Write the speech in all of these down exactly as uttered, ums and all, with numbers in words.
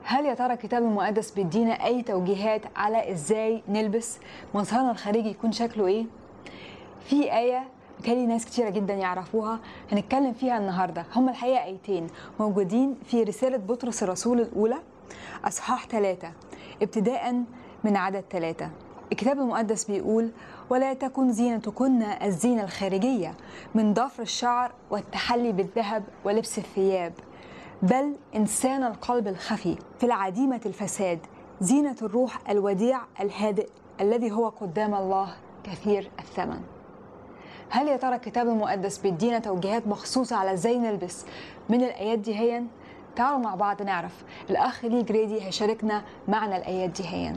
هل يا ترى الكتاب المقدس بيدينا أي توجيهات على إزاي نلبس؟ مظهرنا الخارجي يكون شكله إيه؟ في آية بتهيألي ناس كتيرة جدا يعرفوها هنتكلم فيها النهاردة. هما الحقيقة آيتين موجودين في رسالة بطرس الرسول الأولى أصحاح ثلاثة ابتداء من عدد ثلاثة. الكتاب المقدس بيقول: ولا تكن زينتكن الزينة الخارجية من ضفر الشعر والتحلي بالذهب ولبس الثياب، بل إنسان القلب الخفي في العديمة الفساد، زينة الروح الوديع الهادئ الذي هو قدام الله كثير الثمن. هل يا ترى الكتاب المقدس بيدينا توجيهات مخصوصة على ازاي نلبس من الآيات دي هي؟ تعالوا مع بعض نعرف. الأخ لي جريدي هيشاركنا معنى الآيات دي هي.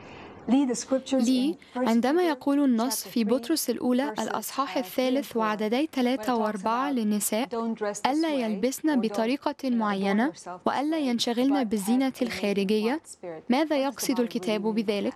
لي عندما يقول النص في بطرس الأولى الأصحاح الثالث وعددي ثلاثة وأربعة للنساء ألا يلبسن بطريقة معينة وألا ينشغلن بالزينة الخارجية، ماذا يقصد الكتاب بذلك؟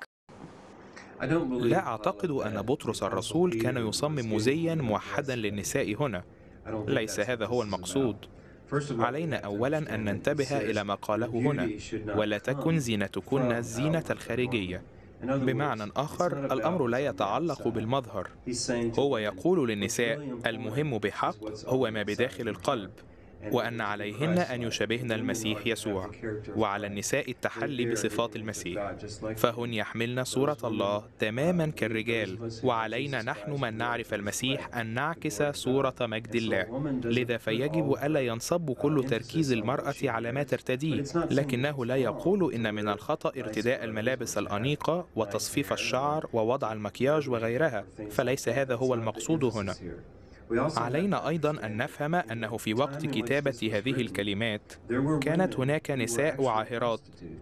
لا أعتقد أن بطرس الرسول كان يصمم زياً موحداً للنساء هنا. ليس هذا هو المقصود. علينا أولاً أن ننتبه إلى ما قاله هنا: ولا تكن زينتكن الزينة الخارجية. بمعنى آخر، الأمر لا يتعلق بالمظهر. هو يقول للنساء المهم بحق هو ما بداخل القلب، وأن عليهن أن يشبهن المسيح يسوع، وعلى النساء التحلي بصفات المسيح، فهن يحملن صورة الله تماما كالرجال، وعلينا نحن من نعرف المسيح أن نعكس صورة مجد الله. لذا فيجب ألا ينصب كل تركيز المرأة على ما ترتديه، لكنه لا يقول إن من الخطأ ارتداء الملابس الأنيقة وتصفيف الشعر ووضع المكياج وغيرها، فليس هذا هو المقصود هنا. علينا أيضاً أن نفهم أنه في وقت كتابة هذه الكلمات كانت هناك نساء عاهرات،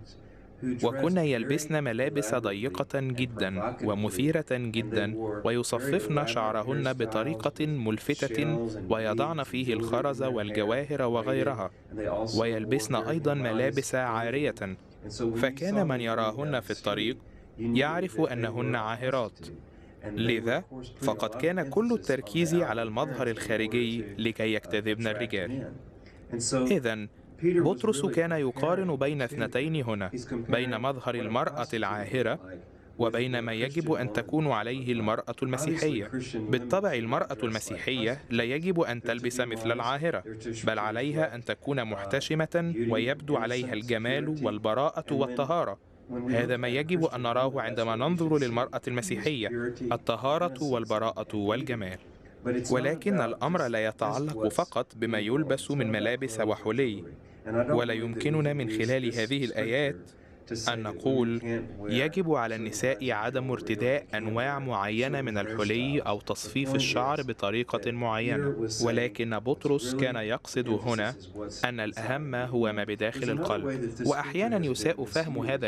وكن يلبسن ملابس ضيقة جداً ومثيرة جداً، ويصففن شعرهن بطريقة ملفتة، ويضعن فيه الخرز والجواهر وغيرها، ويلبسن أيضاً ملابس عارية، فكان من يراهن في الطريق يعرف أنهن عاهرات. لذا فقد كان كل التركيز على المظهر الخارجي لكي يجتذبن الرجال. إذن بطرس كان يقارن بين اثنتين هنا، بين مظهر المرأة العاهرة وبين ما يجب أن تكون عليه المرأة المسيحية. بالطبع المرأة المسيحية لا يجب أن تلبس مثل العاهرة، بل عليها أن تكون محتشمة ويبدو عليها الجمال والبراءة والطهارة. هذا ما يجب أن نراه عندما ننظر للمرأة المسيحية: الطهارة والبراءة والجمال. ولكن الأمر لا يتعلق فقط بما يلبس من ملابس وحلي، ولا يمكننا من خلال هذه الآيات أن نقول يجب على النساء عدم ارتداء أنواع معينة من الحلي أو تصفيف الشعر بطريقة معينة. ولكن بطرس كان يقصد هنا أن الأهم هو ما بداخل القلب. وأحيانا يساء فهم هذا